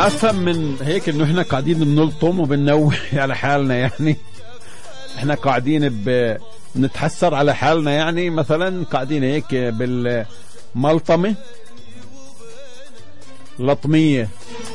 افهم من هيك انه احنا قاعدين بنلطم وبننوه على حالنا، يعني احنا قاعدين بنتحسر على حالنا، يعني مثلا قاعدين هيك بالملطمة لطمية